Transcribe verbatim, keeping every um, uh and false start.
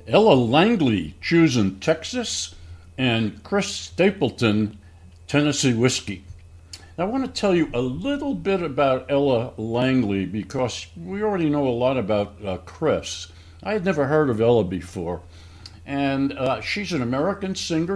Ella Langley choosing Texas, and Chris Stapleton Tennessee whiskey. Now, I want to tell you a little bit about Ella Langley because we already know a lot about uh, Chris. I had never heard of Ella before, and uh, she's an American singer.